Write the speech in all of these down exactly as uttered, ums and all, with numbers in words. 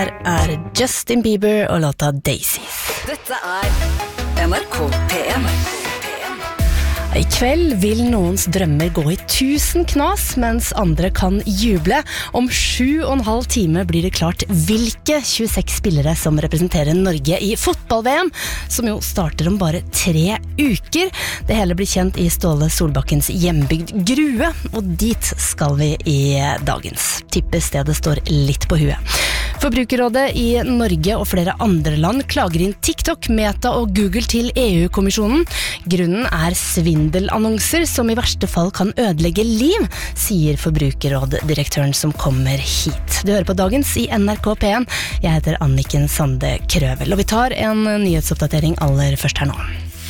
Her er Justin Bieber og låta Daisies. Dette er N R K P M. I kveld vil noens drømmer gå i tusen knas, mens andre kan juble. Om sju og en halv time blir det klart hvilke tjueseks spillere som representerer Norge i fotball-V M, som jo starter om bare tre uker. Det hele blir kjent i Ståle Solbakkens hjembygd Grue, og dit skal vi i dagens. Tipper stedet står litt på huet. Forbrukerrådet i Norge og flere andre land klager inn TikTok, Meta og Google til E U-kommisjonen. Grunnen er svindelannonser som i verste fall kan ødelegge liv, sier Forbrukerråd-direktøren som kommer hit. Du hører på dagens i N R K P M. Jeg heter Anniken Sande Krøvel, og vi tar en nyhetsoppdatering aller først her nå.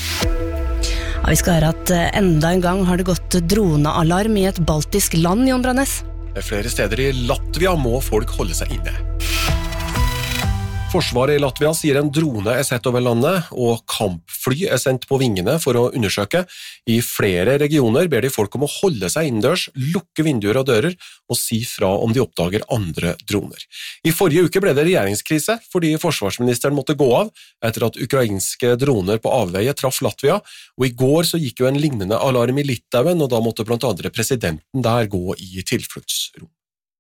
Ja, vi skal høre at enda en gang har det gått dronealarm i et baltisk land, Jon Brannes. Flere steder i Latvia må folk holde seg inne. Forsvaret i Latvia sier en drone er sett over landet, og kampfly er sendt på vingene for å undersøke. I flere regioner ber de folk om å holde seg innendørs, lukke vinduer og dører, og si fra om de oppdager andre droner. I forrige uke ble det regjeringskrise, fordi forsvarsministeren måtte gå av etter at ukrainske droner på avveie traff Latvia, og i går så gikk jo en lignende alarm i Litauen, og da måtte blant andre presidenten der gå i tilfluktsrom.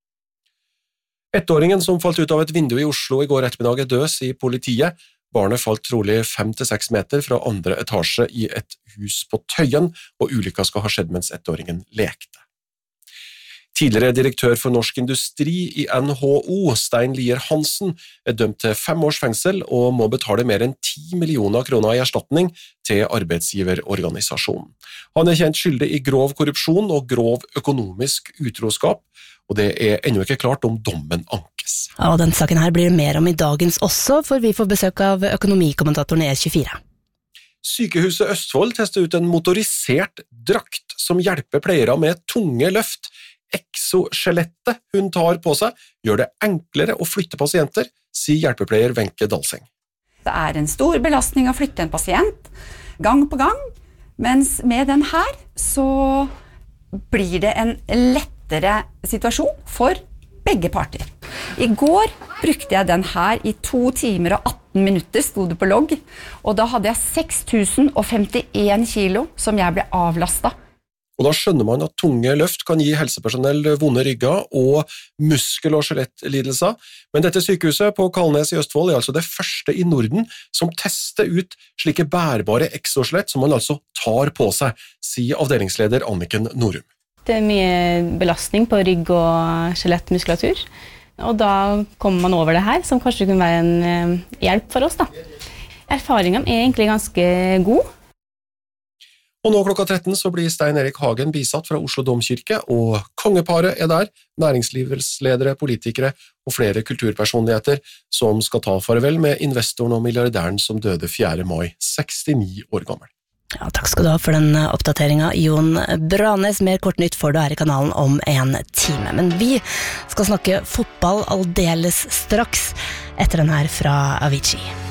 Ettåringen som falt ut av et vindu i Oslo i går ettermiddag er død, sier politiet. Barnet falt trolig fem til seks meter fra andre etasje i et hus på Tøyen, og ulykka skal ha skjedd mens ettåringen lekte. Tidligere direktør for Norsk Industri i N H O, Stein Lier Hansen, er dømt til fem års fengsel og må betale mer enn ti millioner kroner i erstatning til arbeidsgiverorganisasjonen. Han er kjent skyldig i grov korrupsjon og grov økonomisk utroskap, og det er ennå ikke klart om dommen ankes. Ja, og den saken her blir det mer om i dagens også, for vi får besøk av økonomikommentatoren i E tjuefire. Sykehuset Østfold tester ut en motorisert drakt som hjelper pleiere med tunge løft. Exoskjelettet hun tar på seg gjør det enklere å flytte pasienter, sier hjelpepleier Wenche Dalseng. Det er en stor belastning å flytte en pasient gang på gang, mens med den her så blir det en lettere situasjon for begge parter. I går brukte jeg den her i to timer og atten minutter, stod det på logg, og da hadde jeg seks tusen femtien kilo som jeg ble avlastet. Og da skjønner man at tunge løft kan gi helsepersonell vonde rygger og muskel- og skjelettlidelser. Men dette sykehuset på Kalnes i Østfold er altså det første i Norden som tester ut slike bærbare exoskjelett som man altså tar på seg, sier avdelingsleder Anniken Norum. Det er mye belastning på rygg- og skjelettmuskulatur, og da kommer man over det her, som kanskje kunne være en hjelp for oss, da. Erfaringen er egentlig ganske god. Og nå klokka tretten så blir Stein Erik Hagen bisatt fra Oslo Domkirke, og kongeparet er der, næringslivsledere, politikere og flere kulturpersonligheter som skal ta farvel med investoren og milliardæren som døde fjerde mai, sekstini år gammel. Ja, takk skal du ha for den oppdateringen, Jon Brannes. Mer kort nytt får du her i kanalen om en time. Men vi skal snakke fotball aldeles straks etter den her fra Avicii.